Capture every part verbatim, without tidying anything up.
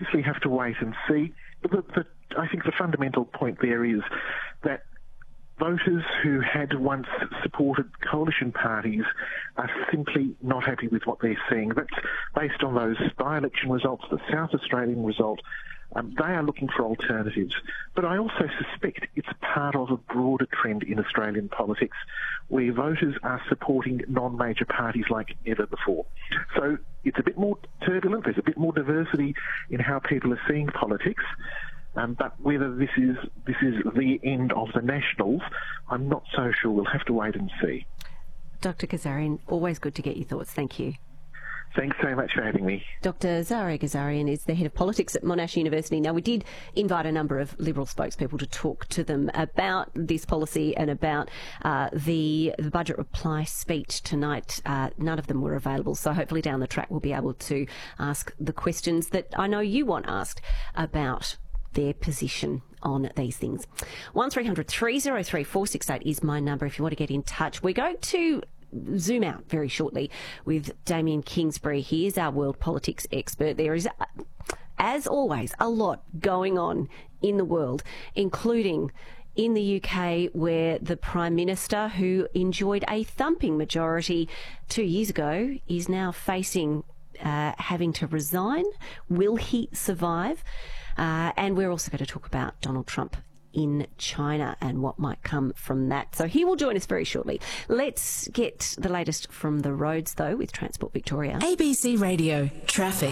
obviously have to wait and see. But the, the, I think the fundamental point there is that voters who had once supported coalition parties are simply not happy with what they're seeing. That's based on those by-election results, the South Australian result. Um, they are looking for alternatives. But I also suspect it's part of a broader trend in Australian politics where voters are supporting non-major parties like ever before. So it's a bit more turbulent, there's a bit more diversity in how people are seeing politics. Um, but whether this is this is the end of the Nationals, I'm not so sure. We'll have to wait and see. Doctor Kazarian, always good to get your thoughts. Thank you. Thanks so much for having me. Doctor Zahra Kazarian is the head of politics at Monash University. Now, we did invite a number of Liberal spokespeople to talk to them about this policy and about uh, the, the budget reply speech tonight. Uh, none of them were available, so hopefully down the track we'll be able to ask the questions that I know you want asked about their position on these things. one three hundred three oh three four six eight is my number if you want to get in touch. We're going to zoom out very shortly with Damien Kingsbury. He is our world politics expert. There is, as always, a lot going on in the world, including in the U K, where the Prime Minister, who enjoyed a thumping majority two years ago, is now facing uh, having to resign. Will he survive? Uh, and we're also going to talk about Donald Trump in China and what might come from that. So he will join us very shortly. Let's get the latest from the roads, though, with Transport Victoria. A B C Radio Traffic.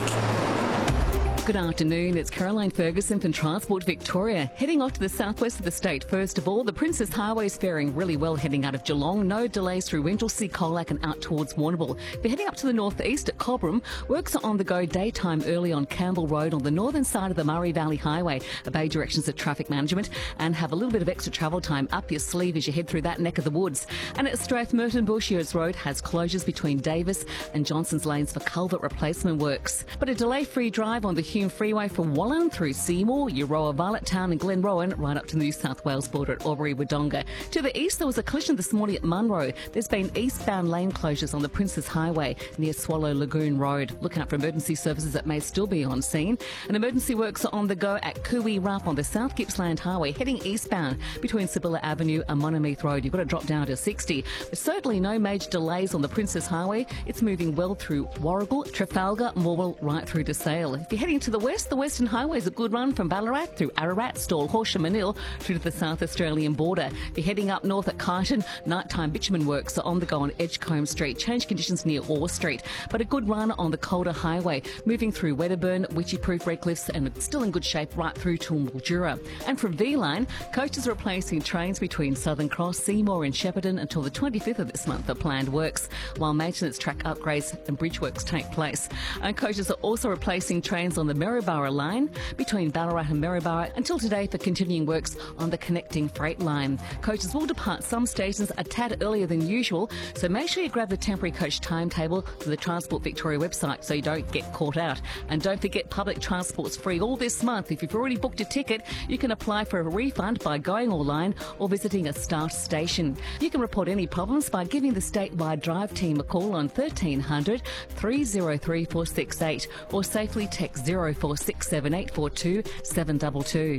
Good afternoon, it's Caroline Ferguson from Transport Victoria. Heading off to the southwest of the state, first of all, the Princess Highway is faring really well heading out of Geelong. No delays through Winchelsea, Colac and out towards Warrnambool. But heading up to the northeast at Cobram, works are on the go daytime early on Campbell Road on the northern side of the Murray Valley Highway. Obey directions of traffic management and have a little bit of extra travel time up your sleeve as you head through that neck of the woods. And at Strathmerton, Bushiers Road has closures between Davis and Johnson's Lanes for culvert replacement works. But a delay-free drive on the Hume Freeway from Wallan through Seymour, Euroa, Violet Town and Glenrowan, right up to the New South Wales border at Albury-Wodonga. To the east, there was a collision this morning at Munro. There's been eastbound lane closures on the Princess Highway near Swallow Lagoon Road. Look out for emergency services that may still be on scene. And emergency works are on the go at Cooey Rup on the South Gippsland Highway, heading eastbound between Sibylla Avenue and Monomeath Road. You've got to drop down to sixty. There's certainly no major delays on the Princess Highway. It's moving well through Warragul, Trafalgar, Morwell, right through to Sale. If you're heading to the west, the Western Highway is a good run from Ballarat through Ararat, Stawell, Horsham, Manil through to the South Australian border. If you're heading up north at Kyneton, nighttime bitumen works are on the go on Edgecombe Street. Change conditions near Orr Street, but a good run on the Calder Highway, moving through Wedderburn, Witchyproof, Redcliffs, and it's still in good shape right through to Mildura. And from V-Line, coaches are replacing trains between Southern Cross, Seymour and Shepparton until the twenty-fifth of this month for planned works, while maintenance track upgrades and bridge works take place. And coaches are also replacing trains on the Maryborough line between Ballarat and Maryborough until today for continuing works on the connecting freight line. Coaches will depart some stations a tad earlier than usual, so make sure you grab the temporary coach timetable from the Transport Victoria website so you don't get caught out. And don't forget, public transport's free all this month. If you've already booked a ticket, you can apply for a refund by going online or visiting a start station. You can report any problems by giving the statewide drive team a call on thirteen hundred, three oh three, four six eight or safely text zero four six seven eight four two seven two two.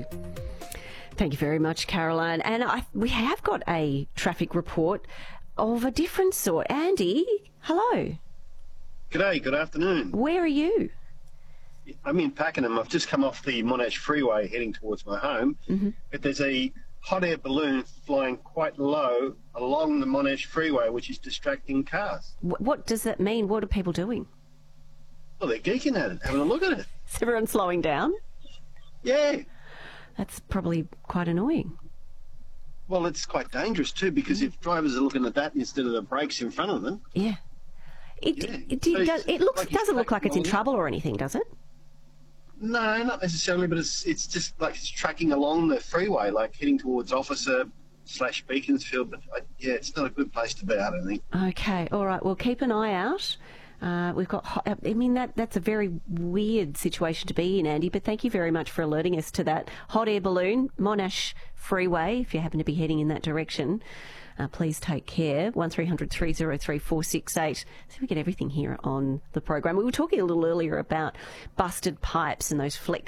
Thank you very much, Caroline. And I, we have got a traffic report of a different sort. Andy, hello. G'day, good afternoon. Where are you? I'm in Pakenham. I've just come off the Monash Freeway heading towards my home. Mm-hmm. But there's a hot air balloon flying quite low along the Monash Freeway, which is distracting cars. What, what does that mean? What are people doing? Well, they're geeking at it, having a look at it. Is everyone slowing down? Yeah. That's probably quite annoying. Well, it's quite dangerous too, because mm. if drivers are looking at that instead of the brakes in front of them... Yeah. It, yeah. it, it, does, it looks, like doesn't look like it's in trouble or anything, does it? No, not necessarily, but it's it's just like it's tracking along the freeway, like heading towards Officer slash Beaconsfield. But uh, yeah, it's not a good place to be, I don't think. Okay, all right. Well, keep an eye out. Uh, we've got, hot, I mean, that that's a very weird situation to be in, Andy, but thank you very much for alerting us to that hot air balloon, Monash Freeway, if you happen to be heading in that direction. Uh, please take care. one three hundred, three oh three, four six eight. So we get everything here on the program. We were talking a little earlier about busted pipes and those flex